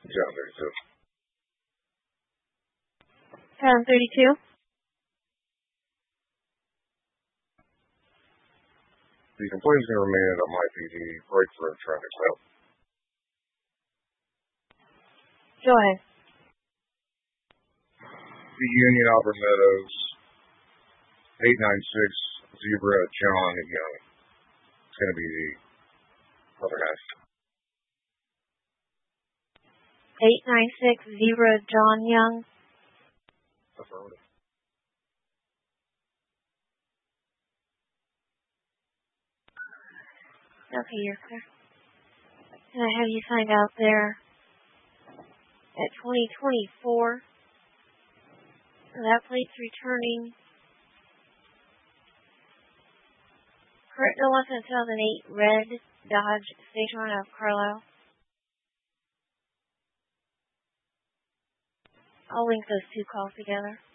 John 32. John 32. The complaint is going to remain at my PD. Break for a traffic stop. Go ahead. The Union Auburn Meadows, 896 Zebra John Young. It's going to be the other half. 896 Zebra John Young. Affirmative. Okay, you're clear. Can I have you find out there at 2024? That plate's returning. Correct, no less than 2008 red Dodge station out of Carlisle. I'll link those two calls together.